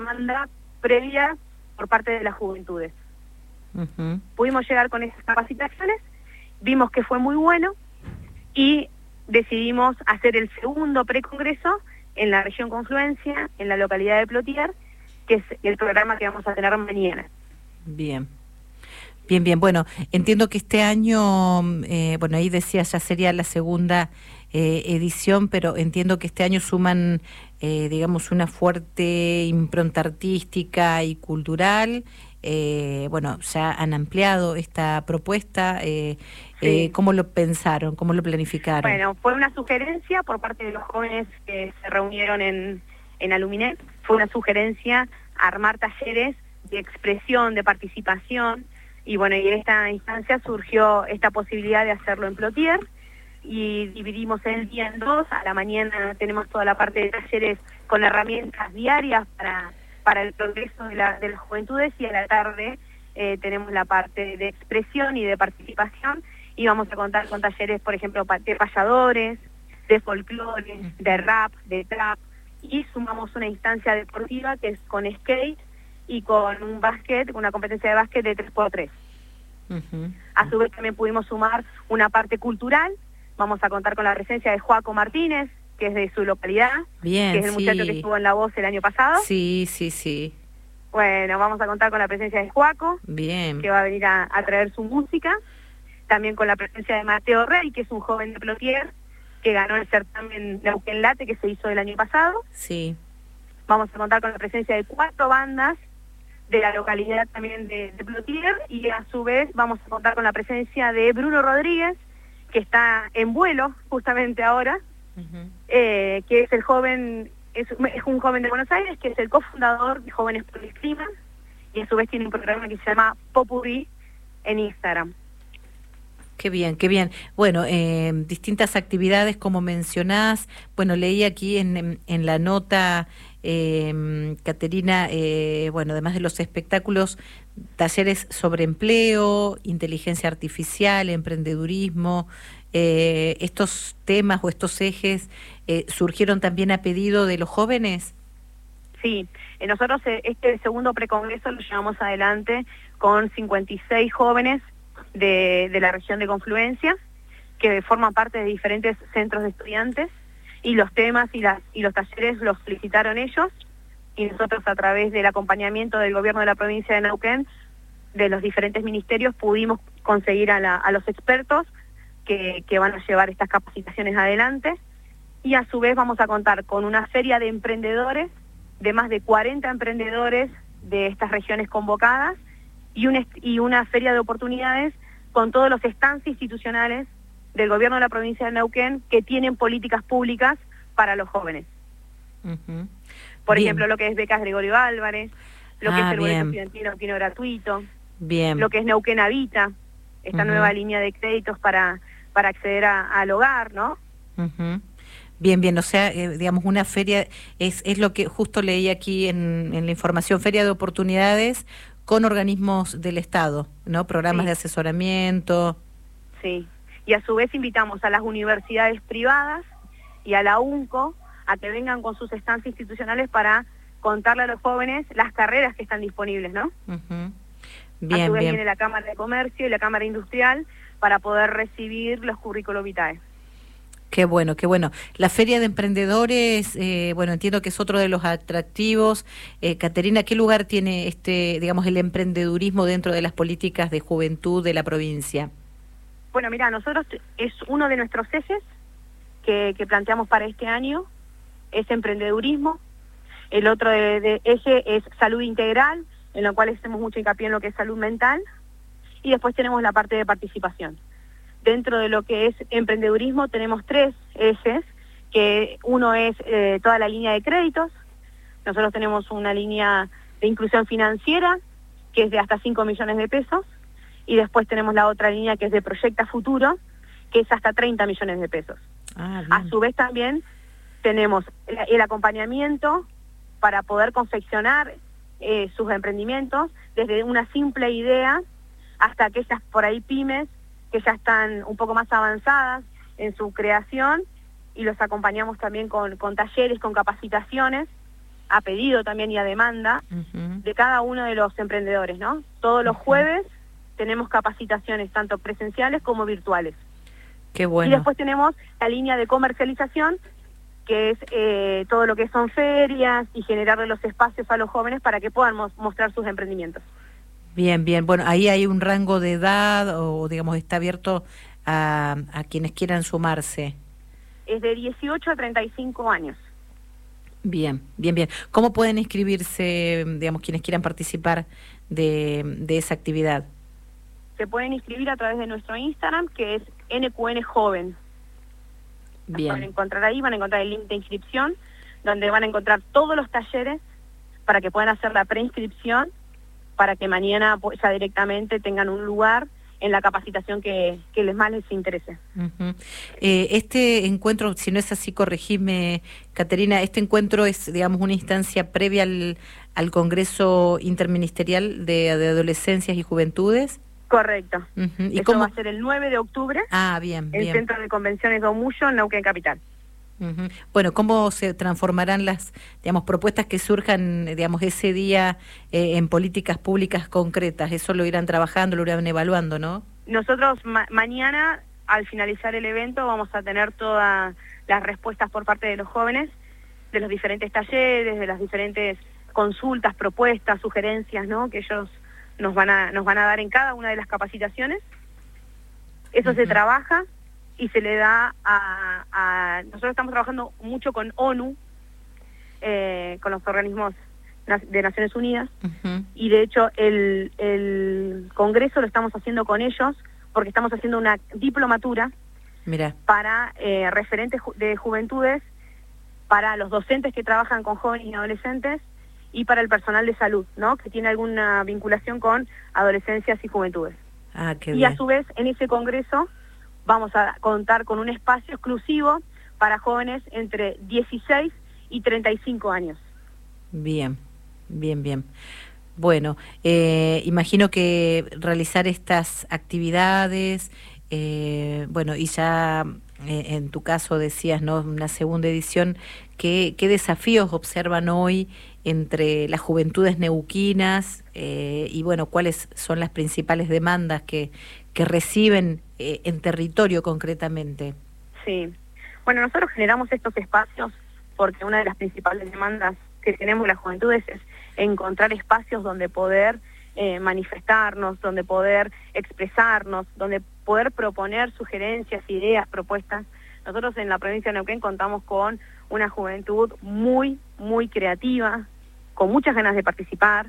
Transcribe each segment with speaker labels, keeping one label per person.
Speaker 1: demanda previa por parte de las juventudes. Pudimos llegar con esas capacitaciones, vimos que fue muy bueno y decidimos hacer el segundo precongreso en la región Confluencia, en la localidad de Plotier, que es el programa que vamos a tener mañana.
Speaker 2: Bien. Bien, bien. Bueno, entiendo que este año, bueno, ahí decía ya sería la segunda edición, pero entiendo que este año suman, digamos, una fuerte impronta artística y cultural. Bueno, ya han ampliado esta propuesta.
Speaker 1: Sí.
Speaker 2: ¿Cómo lo pensaron? ¿Cómo lo planificaron?
Speaker 1: Bueno, fue una sugerencia por parte de los jóvenes que se reunieron en Aluminet. Fue una sugerencia armar talleres de expresión, de participación. Y bueno, y en esta instancia surgió esta posibilidad de hacerlo en Plotier y dividimos el día en dos. A la mañana tenemos toda la parte de talleres con herramientas diarias para el progreso de las juventudes y a la tarde tenemos la parte de expresión y de participación y vamos a contar con talleres, por ejemplo, de payadores, de folclore, de rap, de trap y sumamos una instancia deportiva que es con skate y con un básquet, una competencia de básquet de 3x3. A su vez también pudimos sumar una parte cultural, vamos a contar con la presencia de Joaco Martínez, que es de su localidad,
Speaker 2: Bien,
Speaker 1: que es el muchacho que estuvo en La Voz el año pasado.
Speaker 2: Sí, sí, sí.
Speaker 1: Bueno, vamos a contar con la presencia de Joaco,
Speaker 2: Bien.
Speaker 1: que va a venir a traer su música, también con la presencia de Mateo Rey, que es un joven de Plotier, que ganó el certamen Neuquén Late, que se hizo el año pasado.
Speaker 2: Sí.
Speaker 1: Vamos a contar con la presencia de 4 bandas de la localidad también de Plotier y a su vez vamos a contar con la presencia de Bruno Rodríguez, que está en vuelo justamente ahora, que es el joven, es un joven de Buenos Aires, que es el cofundador de Jóvenes por el Clima y a su vez tiene un programa que se llama Popurrí en Instagram.
Speaker 2: Qué bien, qué bien. Bueno, distintas actividades como mencionás. Bueno, leí aquí en la nota, Caterina, bueno, además de los espectáculos, talleres sobre empleo, inteligencia artificial, emprendedurismo. ¿Estos temas o estos ejes surgieron también a pedido de los jóvenes?
Speaker 1: Sí, nosotros este segundo precongreso lo llevamos adelante con 56 jóvenes de la región de Confluencia, que forman parte de diferentes centros de estudiantes, y los temas y los talleres los solicitaron ellos, y nosotros a través del acompañamiento del gobierno de la provincia de Neuquén, de los diferentes ministerios, pudimos conseguir a los expertos que van a llevar estas capacitaciones adelante, y a su vez vamos a contar con una feria de emprendedores, de más de 40 emprendedores de estas regiones convocadas, y una feria de oportunidades con todos los stands institucionales del gobierno de la provincia de Neuquén que tienen políticas públicas para los jóvenes. Por ejemplo, lo que es becas Gregorio Álvarez, lo que es el boleto estudiantil gratuito, lo que es Neuquén Habita, esta nueva línea de créditos para acceder al hogar, ¿no?
Speaker 2: Bien, bien, o sea, digamos, una feria, es lo que justo leí aquí en la información, feria de oportunidades con organismos del Estado, ¿no? Programas de asesoramiento.
Speaker 1: Sí, y a su vez invitamos a las universidades privadas y a la UNCO a que vengan con sus stands institucionales para contarle a los jóvenes las carreras que están disponibles, ¿no?
Speaker 2: Bien,
Speaker 1: a su vez
Speaker 2: bien.
Speaker 1: viene la Cámara de Comercio y la Cámara Industrial para poder recibir los currículos vitae.
Speaker 2: Qué bueno, qué bueno. La Feria de Emprendedores, bueno, entiendo que es otro de los atractivos. Caterina, ¿qué lugar tiene digamos, el emprendedurismo dentro de las políticas de juventud de la provincia?
Speaker 1: Bueno, mira, nosotros es uno de nuestros ejes que planteamos para este año, es emprendedurismo. El otro eje es salud integral, en lo cual hacemos mucho hincapié en lo que es salud mental. Y después tenemos la parte de participación. Dentro de lo que es emprendedurismo tenemos 3 ejes, que uno es toda la línea de créditos. Nosotros tenemos una línea de inclusión financiera, que es de hasta 5 millones de pesos, y después tenemos la otra línea que es de Proyecta Futuro, que es hasta 30 millones de pesos. A su vez también tenemos el acompañamiento para poder confeccionar sus emprendimientos, desde una simple idea hasta aquellas por ahí pymes que ya están un poco más avanzadas en su creación, y los acompañamos también con talleres, con capacitaciones, a pedido también y a demanda
Speaker 2: Ujú.
Speaker 1: de cada uno de los emprendedores, ¿no? Todos los jueves tenemos capacitaciones tanto presenciales como virtuales.
Speaker 2: Qué
Speaker 1: Y
Speaker 2: bueno.
Speaker 1: después tenemos la línea de comercialización, que es todo lo que son ferias y generarle los espacios a los jóvenes para que puedan mostrar sus emprendimientos.
Speaker 2: Bien, bien. Bueno, ahí hay un rango de edad o, digamos, está abierto a quienes quieran sumarse.
Speaker 1: Es de 18 a 35 años.
Speaker 2: Bien, bien, bien. ¿Cómo pueden inscribirse, digamos, quienes quieran participar de esa actividad?
Speaker 1: Se pueden inscribir a través de nuestro Instagram, que es NQN Joven. Nos van a
Speaker 2: Bien.
Speaker 1: encontrar ahí, van a encontrar el link de inscripción, donde van a encontrar todos los talleres para que puedan hacer la preinscripción, para que mañana ya directamente tengan un lugar en la capacitación que más les interese.
Speaker 2: Ujú. Este encuentro, si no es así, corregime, Caterina, este encuentro es, digamos, una instancia previa al Congreso Interministerial de Adolescencias y Juventudes.
Speaker 1: Correcto.
Speaker 2: Ujú. ¿Y
Speaker 1: Eso
Speaker 2: cómo?
Speaker 1: va a ser el 9 de octubre
Speaker 2: Ah, bien,
Speaker 1: en
Speaker 2: bien.
Speaker 1: Centro de Convenciones Domullo, en Neuquén Capital.
Speaker 2: Ujú. Bueno, ¿cómo se transformarán las, digamos, propuestas que surjan, digamos, ese día en políticas públicas concretas? Eso lo irán trabajando, lo irán evaluando, ¿no?
Speaker 1: Nosotros mañana, al finalizar el evento, vamos a tener todas las respuestas por parte de los jóvenes, de los diferentes talleres, de las diferentes consultas, propuestas, sugerencias, ¿no?, que ellos nos van a dar en cada una de las capacitaciones. Eso se trabaja y se le da nosotros estamos trabajando mucho con ONU, con los organismos de Naciones Unidas, y de hecho el Congreso lo estamos haciendo con ellos, porque estamos haciendo una diplomatura.
Speaker 2: Mira.
Speaker 1: Para referentes de juventudes, para los docentes que trabajan con jóvenes y adolescentes, y para el personal de salud, ¿no?, que tiene alguna vinculación con adolescencias y juventudes.
Speaker 2: Ah, qué
Speaker 1: y
Speaker 2: bien.
Speaker 1: A su vez, en ese congreso vamos a contar con un espacio exclusivo para jóvenes entre 16 y 35 años.
Speaker 2: Bien, bien, bien. Bueno, imagino que realizar estas actividades, bueno, y ya en tu caso decías, ¿no?, una segunda edición, ¿qué desafíos observan hoy entre las juventudes neuquinas y, bueno, cuáles son las principales demandas que reciben en territorio concretamente?
Speaker 1: Sí. Bueno, nosotros generamos estos espacios porque una de las principales demandas que tenemos las juventudes es encontrar espacios donde poder manifestarnos, donde poder expresarnos, donde poder proponer sugerencias, ideas, propuestas. Nosotros en la provincia de Neuquén contamos con una juventud muy, muy creativa, con muchas ganas de participar,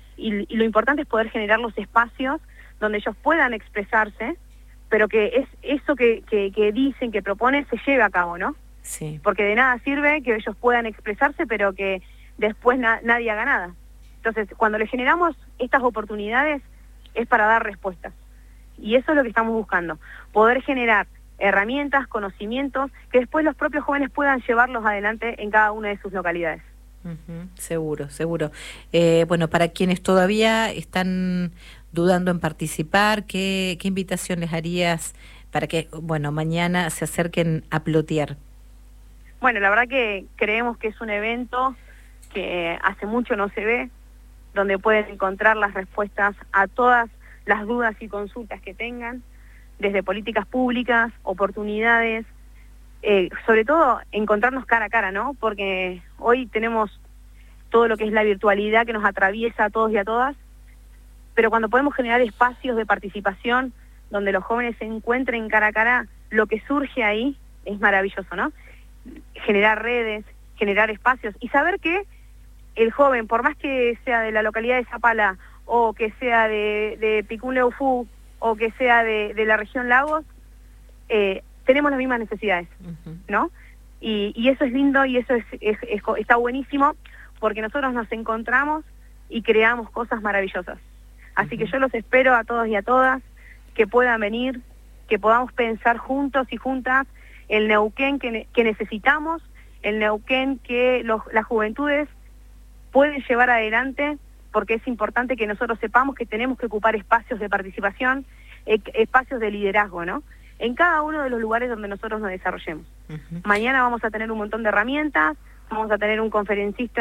Speaker 1: y lo importante es poder generar los espacios donde ellos puedan expresarse, pero que es eso que dicen, que proponen, se lleve a cabo, ¿no?
Speaker 2: Sí.
Speaker 1: Porque de nada sirve que ellos puedan expresarse, pero que después nadie haga nada. Entonces, cuando les generamos estas oportunidades, es para dar respuestas. Y eso es lo que estamos buscando, poder generar herramientas, conocimientos, que después los propios jóvenes puedan llevarlos adelante en cada una de sus localidades.
Speaker 2: Seguro, seguro. Bueno, para quienes todavía están dudando en participar, ¿qué invitación les harías para que, bueno, mañana se acerquen a Plotier?
Speaker 1: Bueno, la verdad que creemos que es un evento que hace mucho no se ve, donde pueden encontrar las respuestas a todas las dudas y consultas que tengan, desde políticas públicas, oportunidades, sobre todo encontrarnos cara a cara, ¿no? Porque hoy tenemos todo lo que es la virtualidad que nos atraviesa a todos y a todas, pero cuando podemos generar espacios de participación donde los jóvenes se encuentren cara a cara, lo que surge ahí es maravilloso, ¿no? Generar redes, generar espacios y saber que el joven, por más que sea de la localidad de Zapala o que sea de Picún Leufú o que sea de la región Lagos, tenemos las mismas necesidades, ¿no? Y eso es lindo y eso está buenísimo, porque nosotros nos encontramos y creamos cosas maravillosas. Así que yo los espero a todos y a todas, que puedan venir, que podamos pensar juntos y juntas el Neuquén que necesitamos, el Neuquén que las juventudes pueden llevar adelante, porque es importante que nosotros sepamos que tenemos que ocupar espacios de participación, espacios de liderazgo, ¿no?, en cada uno de los lugares donde nosotros nos desarrollemos. Mañana vamos a tener un montón de herramientas, vamos a tener un conferencista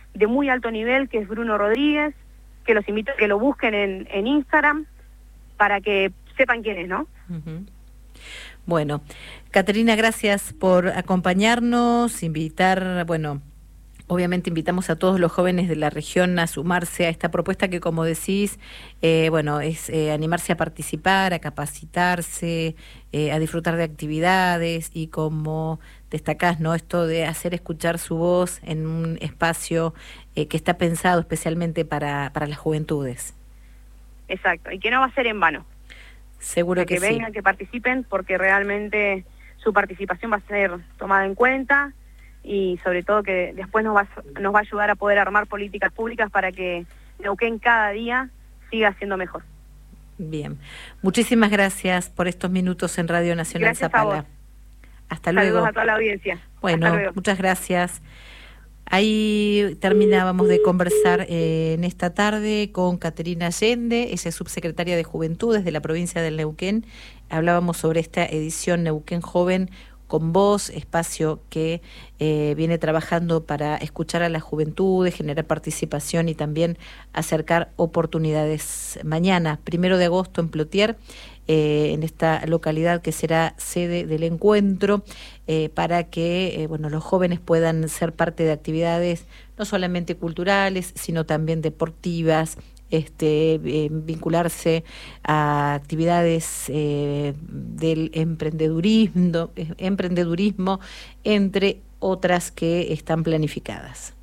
Speaker 1: de muy alto nivel, que es Bruno Rodríguez, que los invito a que lo busquen en Instagram para que sepan quién es, ¿no?
Speaker 2: Uh-huh. Bueno, Caterina, gracias por acompañarnos, obviamente invitamos a todos los jóvenes de la región a sumarse a esta propuesta que, como decís, es animarse a participar, a capacitarse, a disfrutar de actividades y, como destacás, ¿no?, esto de hacer escuchar su voz en un espacio que está pensado especialmente para las juventudes.
Speaker 1: Exacto, y que no va a ser en vano.
Speaker 2: Seguro que sí.
Speaker 1: Que vengan, que participen, porque realmente su participación va a ser tomada en cuenta y sobre todo que después nos va a ayudar a poder armar políticas públicas para que Neuquén cada día siga siendo mejor.
Speaker 2: Bien, muchísimas gracias por estos minutos en Radio Nacional Zapala. Hasta luego.
Speaker 1: Saludos a toda la audiencia.
Speaker 2: Bueno, muchas gracias. Ahí terminábamos de conversar en esta tarde con Caterina Allende, ella es subsecretaria de Juventudes de la provincia del Neuquén. Hablábamos sobre esta edición Neuquén Joven con Voz, espacio que viene trabajando para escuchar a las juventudes, generar participación y también acercar oportunidades. Mañana, 1 de agosto, en Plotier, en esta localidad que será sede del encuentro, para que los jóvenes puedan ser parte de actividades no solamente culturales, sino también deportivas, vincularse a actividades del emprendedurismo, entre otras que están planificadas.